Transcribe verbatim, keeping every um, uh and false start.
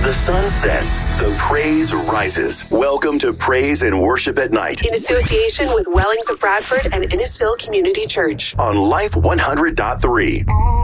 the sun sets, the praise rises. Welcome to Praise and Worship at Night. In association with Wellings of Bradford and Innisfil Community Church. On Life one hundred point three.